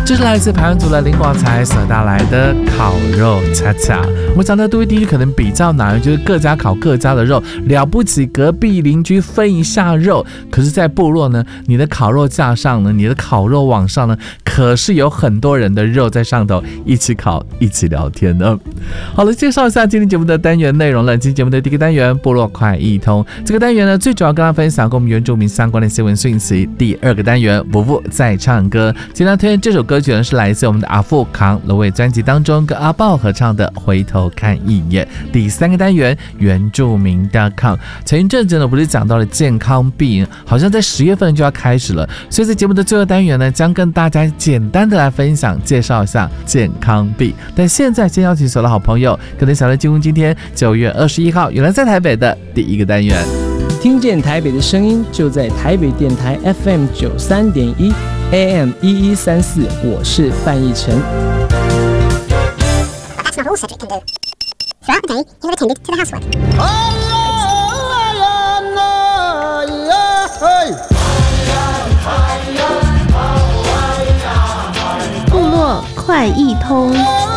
这是来自排湾族的林广才所带来的烤肉恰恰。我们讲的都会地区可能比较难，就是各家烤各家的肉，了不起隔壁邻居分一下肉。可是在部落呢，你的烤肉架上呢，你的烤肉网上呢，可是有很多人的肉在上头一起烤一起聊天的。好了，介绍一下今天节目的单元内容了。今天节目的第一个单元部落快易通，这个单元呢最主要跟大家分享跟我们原住民相关的新闻讯息。第二个单元伯父在唱歌，今天推荐这首歌曲呢是来自我们的阿富康罗伟专辑当中跟阿豹合唱的回头看一眼。第三个单元原住民的抗，前一阵子呢不是讲到了健康币，好像在10月份就要开始了，所以在节目的最后单元呢将跟大家简单的来分享介绍一下健康币。但现在先邀请所有的好朋友跟着小乐进入今天9月21号原来在台北的第一个单元， 听见台北的声音就在台北电台 FM 93.1 AM 1134，我是范逸臣。 That's not all Cedric can do. Throughout the day, he'll attend to the housework. 部落快易通。